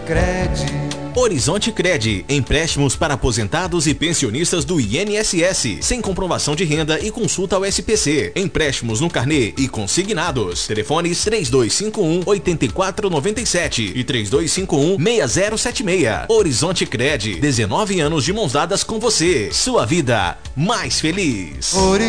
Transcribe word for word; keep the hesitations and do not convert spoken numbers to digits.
Cred. Horizonte Cred, empréstimos para aposentados e pensionistas do I N S S, sem comprovação de renda e consulta ao S P C. Empréstimos no carnê e consignados. Telefones três dois cinco um, oito quatro nove sete e três dois cinco um, seis zero sete seis. Horizonte Cred, dezenove anos de mãos dadas com você. Sua vida mais feliz.